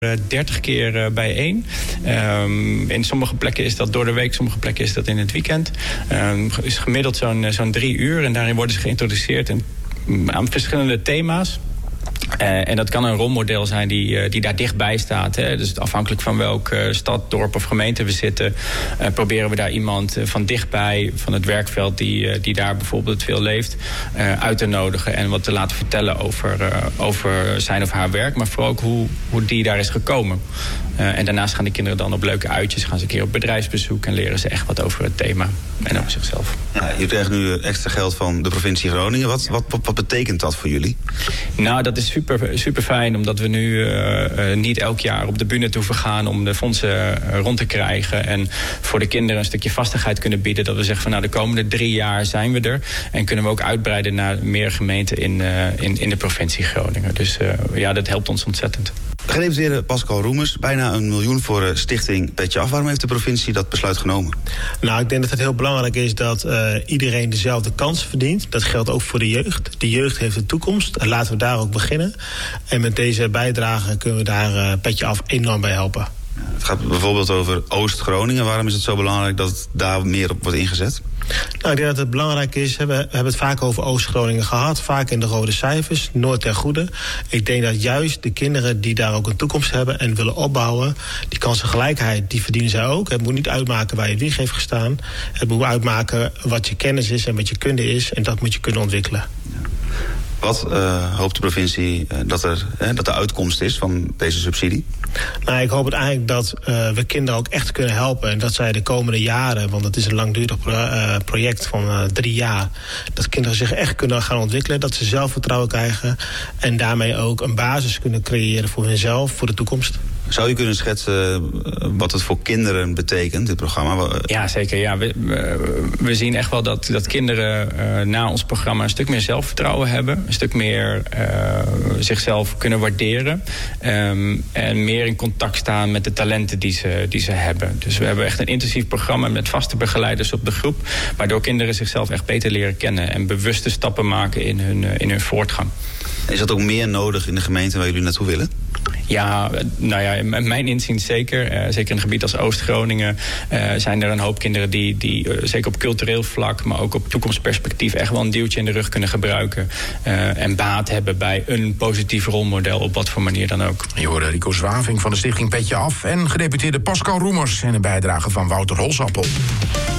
30 keer bijeen. In sommige plekken is dat door de week, sommige plekken is dat in het weekend. Is gemiddeld zo'n 3 uur en daarin worden ze geïntroduceerd aan verschillende thema's. En dat kan een rolmodel zijn die daar dichtbij staat. Hè. Dus afhankelijk van welke stad, dorp of gemeente we zitten, proberen we daar iemand van dichtbij, van het werkveld die daar bijvoorbeeld veel leeft, uit te nodigen en wat te laten vertellen over zijn of haar werk, maar vooral ook hoe die daar is gekomen. En daarnaast gaan de kinderen dan op leuke uitjes, gaan ze een keer op bedrijfsbezoek en leren ze echt wat over het thema en over zichzelf. Ja, je krijgt nu extra geld van de provincie Groningen. Wat betekent dat voor jullie? Nou, dat is super fijn, omdat we nu niet elk jaar op de bühne hoeven gaan om de fondsen rond te krijgen en voor de kinderen een stukje vastigheid kunnen bieden. Dat we zeggen van de komende 3 jaar zijn we er en kunnen we ook uitbreiden naar meer gemeenten in de provincie Groningen. Dus dat helpt ons ontzettend. Gedeputeerde Pascal Roemers, bijna 1 miljoen voor stichting Petje Af. Waarom heeft de provincie dat besluit genomen? Nou, ik denk dat het heel belangrijk is dat iedereen dezelfde kansen verdient. Dat geldt ook voor de jeugd. De jeugd heeft de toekomst en laten we daar ook beginnen. En met deze bijdrage kunnen we daar Petje Af enorm bij helpen. Het gaat bijvoorbeeld over Oost-Groningen. Waarom is het zo belangrijk dat daar meer op wordt ingezet? Nou, ik denk dat het belangrijk is, we hebben het vaak over Oost-Groningen gehad, vaak in de rode cijfers, nooit ten goede. Ik denk dat juist de kinderen die daar ook een toekomst hebben en willen opbouwen, die kansengelijkheid, die verdienen zij ook. Het moet niet uitmaken waar je wieg heeft gestaan. Het moet uitmaken wat je kennis is en wat je kunde is en dat moet je kunnen ontwikkelen. Wat hoopt de provincie dat de uitkomst is van deze subsidie? Nou, ik hoop uiteindelijk dat we kinderen ook echt kunnen helpen. En dat zij de komende jaren, want het is een langdurig project van 3 jaar, dat kinderen zich echt kunnen gaan ontwikkelen. Dat ze zelfvertrouwen krijgen en daarmee ook een basis kunnen creëren voor hunzelf, voor de toekomst. Zou je kunnen schetsen wat het voor kinderen betekent, dit programma? Ja, zeker. Ja. We zien echt wel dat kinderen na ons programma een stuk meer zelfvertrouwen hebben. Een stuk meer zichzelf kunnen waarderen. En meer in contact staan met de talenten die ze hebben. Dus we hebben echt een intensief programma met vaste begeleiders op de groep, waardoor kinderen zichzelf echt beter leren kennen en bewuste stappen maken in hun voortgang. Is dat ook meer nodig in de gemeente waar jullie naartoe willen? Ja, nou ja, in mijn inziens zeker. Zeker in een gebied als Oost-Groningen zijn er een hoop kinderen die zeker op cultureel vlak, maar ook op toekomstperspectief echt wel een duwtje in de rug kunnen gebruiken. En baat hebben bij een positief rolmodel op wat voor manier dan ook. Je hoorde Rico Zwaving van de stichting Petje Af en gedeputeerde Pascal Roemers en een bijdrage van Wouter Holsappel.